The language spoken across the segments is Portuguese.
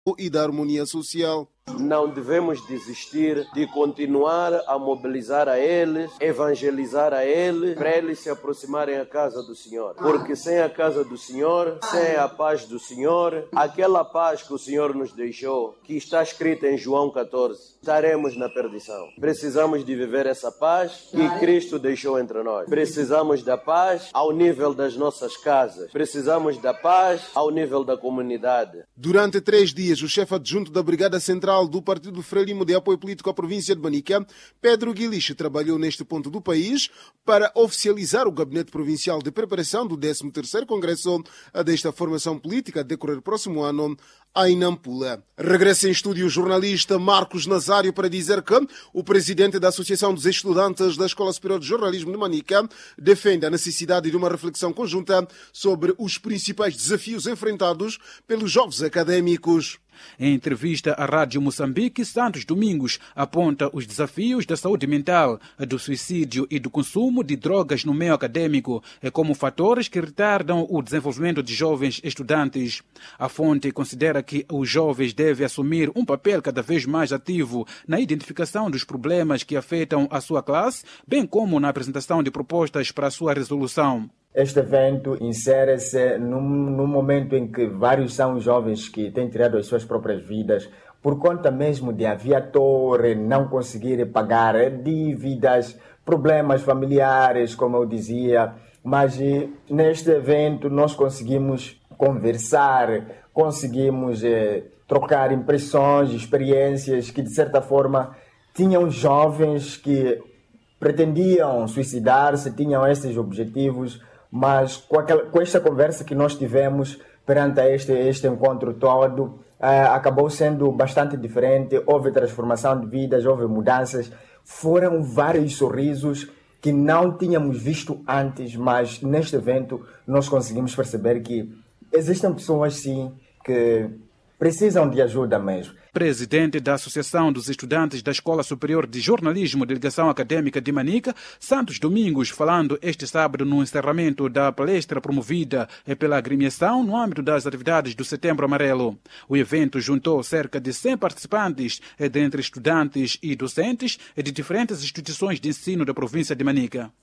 e da harmonia social. Não devemos desistir de continuar a mobilizar a eles, evangelizar a eles, para eles se aproximarem à casa do Senhor. Porque sem a casa do Senhor, sem a paz do Senhor, aquela paz que o Senhor nos deixou, que está escrita em João 14, estaremos na perdição. Precisamos de viver essa paz que Cristo deixou entre nós. Precisamos da paz ao nível das nossas casas. Precisamos da paz ao nível da comunidade. Durante 3 dias, o chefe adjunto da Brigada Central do Partido Frelimo de Apoio Político à província de Manica, Pedro Guiliche, trabalhou neste ponto do país para oficializar o Gabinete Provincial de Preparação do 13º Congresso desta formação política a decorrer próximo ano em Nampula. Regressa em estúdio o jornalista Marcos Nazário para dizer que o presidente da Associação dos Estudantes da Escola Superior de Jornalismo de Manica defende a necessidade de uma reflexão conjunta sobre os principais desafios enfrentados pelos jovens académicos. Em entrevista à Rádio Moçambique, Santos Domingos aponta os desafios da saúde mental, do suicídio e do consumo de drogas no meio acadêmico como fatores que retardam o desenvolvimento de jovens estudantes. A fonte considera que os jovens devem assumir um papel cada vez mais ativo na identificação dos problemas que afetam a sua classe, bem como na apresentação de propostas para a sua resolução. Este evento insere-se num momento em que vários são os jovens que têm tirado as suas próprias vidas por conta mesmo de aviator, não conseguir pagar dívidas, problemas familiares, como eu dizia. Mas neste evento nós conseguimos conversar, conseguimos trocar impressões, experiências que de certa forma tinham jovens que pretendiam suicidar-se, tinham esses objetivos. Mas com esta conversa que nós tivemos perante este encontro todo, acabou sendo bastante diferente. Houve transformação de vidas, houve mudanças. Foram vários sorrisos que não tínhamos visto antes, mas neste evento nós conseguimos perceber que existem pessoas, sim, que precisam de ajuda mesmo. Presidente da Associação dos Estudantes da Escola Superior de Jornalismo, Delegação Acadêmica de Manica, Santos Domingos, falando este sábado no encerramento da palestra promovida pela agremiação no âmbito das atividades do Setembro Amarelo. O evento juntou cerca de 100 participantes, dentre estudantes e docentes de diferentes instituições de ensino da província de Manica.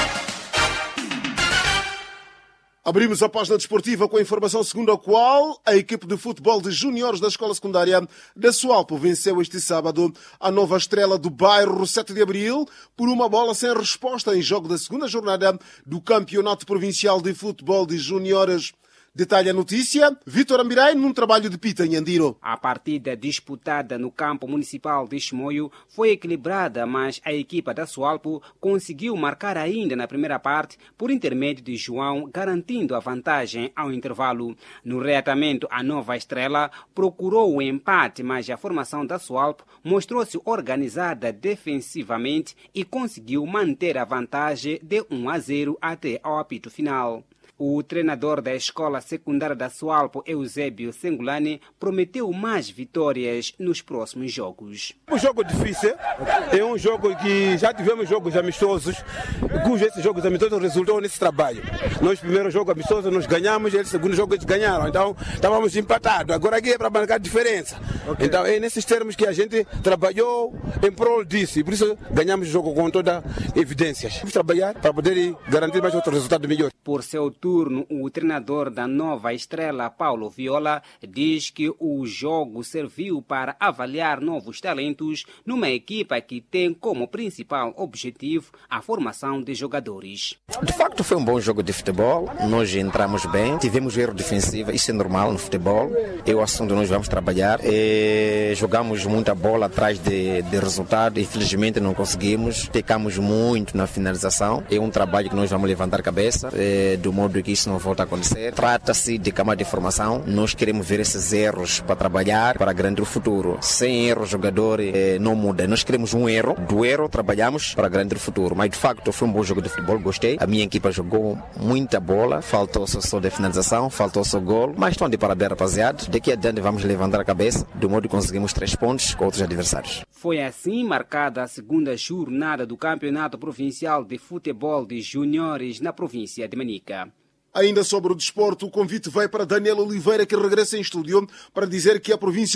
Abrimos a página desportiva com a informação segundo a qual a equipe de futebol de juniores da escola secundária da Sualpo venceu este sábado a Nova Estrela do bairro 7 de Abril por uma bola sem resposta em jogo da segunda jornada do Campeonato Provincial de Futebol de Juniores. Detalhe a notícia, Vítor Ambirai, num trabalho de Pita em Andiro. A partida disputada no campo municipal de Chimoio foi equilibrada, mas a equipa da Sualpo conseguiu marcar ainda na primeira parte por intermédio de João, garantindo a vantagem ao intervalo. No reatamento, a Nova Estrela procurou o empate, mas a formação da Sualpo mostrou-se organizada defensivamente e conseguiu manter a vantagem de 1-0 até ao apito final. O treinador da escola secundária da Sualpo, Eusébio Sengulani, prometeu mais vitórias nos próximos jogos. Um jogo difícil, é um jogo que já tivemos jogos amistosos, cujos esses jogos amistosos resultam nesse trabalho. Nós, primeiro jogo amistoso, nós ganhamos, eles, segundo jogo, eles ganharam. Então, estávamos empatados. Agora aqui é para marcar diferença. Okay. Então, é nesses termos que a gente trabalhou em prol disso. E por isso, ganhamos o jogo com toda evidências. Vamos trabalhar para poder garantir mais outro resultado melhor. Por seu turno, o treinador da Nova Estrela, Paulo Viola, diz que o jogo serviu para avaliar novos talentos numa equipa que tem como principal objetivo a formação de jogadores. De facto, foi um bom jogo de futebol. Nós entramos bem, tivemos erro defensivo, isso é normal no futebol. É o assunto que nós vamos trabalhar. Jogamos muita bola atrás de resultado, infelizmente não conseguimos. Pecamos muito na finalização. É um trabalho que nós vamos levantar a cabeça, do modo que isso não volta a acontecer. Trata-se de camada de formação. Nós queremos ver esses erros para trabalhar para garantir o futuro. Sem erro, o jogador não muda. Nós queremos um erro. Do erro, trabalhamos para garantir o futuro. Mas, de facto, foi um bom jogo de futebol. Gostei. A minha equipa jogou muita bola. Faltou só de finalização. Faltou só gol. Mas estão de parabéns, rapaziada. Daqui adiante vamos levantar a cabeça do modo que conseguimos 3 pontos com outros adversários. Foi assim marcada a segunda jornada do Campeonato Provincial de Futebol de Juniores na província de Manica. Ainda sobre o desporto, o convite vai para Daniel Oliveira, que regressa em estúdio para dizer que a província